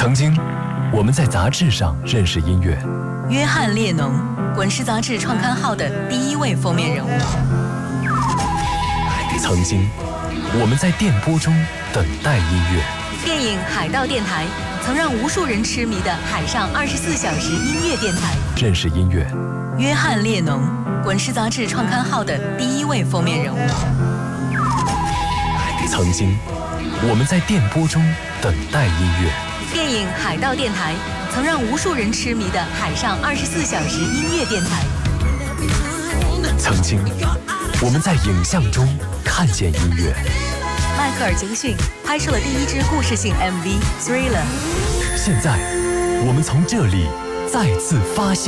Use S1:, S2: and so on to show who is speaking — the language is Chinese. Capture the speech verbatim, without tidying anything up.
S1: 曾经，我们在杂志上认识音乐。
S2: 约翰列侬，滚石杂志创刊号的第一位封面人物。
S1: 曾经，我们在电波中等待音乐。
S2: 电影《海盗电台》曾让无数人痴迷的海上二十四小时音乐电台。
S1: 认识音乐。
S2: 约翰列侬，滚石杂志创刊号的第一位封面人物。
S1: 曾经，我们在电波中等待音乐。
S2: 电影《海盗电台》曾让无数人痴迷的海上二十四小时音乐电台。
S1: 曾经，我们在影像中看见音乐。
S2: 迈克尔·杰克逊拍摄了第一支故事性 M V《Thriller》。
S1: 现在，我们从这里再次发现。